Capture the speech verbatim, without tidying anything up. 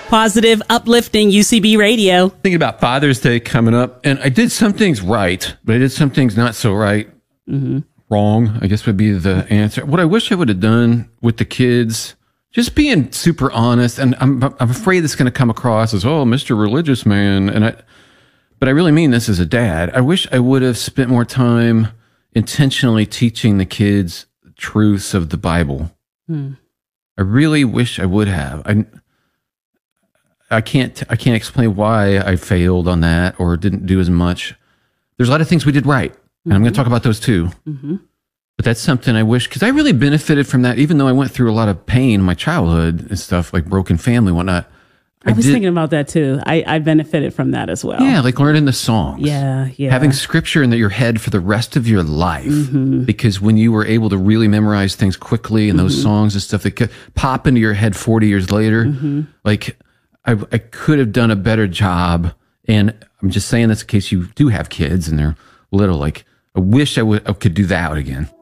Positive, uplifting U C B radio. Thinking about Father's Day coming up, and I did some things right, but I did some things not so right. Mm-hmm. Wrong, I guess would be the answer. What I wish I would have done with the kids, just being super honest, and I'm I'm afraid it's going to come across as, oh, Mister Religious Man, and I, but I really mean this as a dad. I wish I would have spent more time intentionally teaching the kids the truths of the Bible. Hmm. I really wish I would have. I I can't I can't explain why I failed on that or didn't do as much. There's a lot of things we did right, and mm-hmm. I'm going to talk about those too. Mm-hmm. But that's something I wish, because I really benefited from that, even though I went through a lot of pain in my childhood and stuff, like broken family and whatnot. I, I was did, thinking about that too. I, I benefited from that as well. Yeah, like learning the songs. Yeah, yeah. Having scripture in your head for the rest of your life. Mm-hmm. Because when you were able to really memorize things quickly and those mm-hmm. songs and stuff that could pop into your head forty years later, mm-hmm. like I, I could have done a better job. And I'm just saying this in case you do have kids and they're little, like I wish I, would, I could do that again.